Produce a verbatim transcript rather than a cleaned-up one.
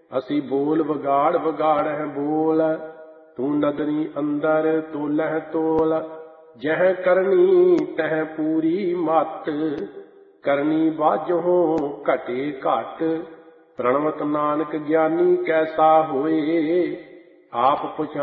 ਅਸੀਂ ਬੋਲ ਵਿਗਾੜ ਵਿਗਾੜਹਿ ਬੋਲ। ਤੂੰ ਨਦਰੀ ਅੰਦਰ ਤੋਲਹਿ ਤੋਲ। ਜਹ ਕਰਨੀ ਤਹ ਪੂਰੀ ਮਤ। ਕਰਨੀ ਬਾਝੋਂ ਘਟੇ ਘਟ। ਪ੍ਰਣਵਤ ਨਾਨਕ ਗਿਆਨੀ ਕੈਸਾ ਹੋਏ। ਆਪ ਪੁਛ